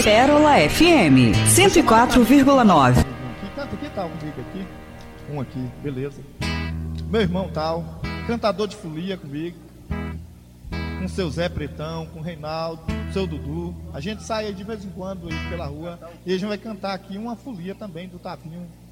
Pérola FM 104,9. Canta aqui, tal, comigo aqui. Um aqui, beleza. Meu irmão tal, cantador de folia comigo. Com seu Zé Pretão, com o Reinaldo, seu Dudu. A gente sai aí de vez em quando aí pela rua e a gente vai cantar aqui uma folia também do Tavinho.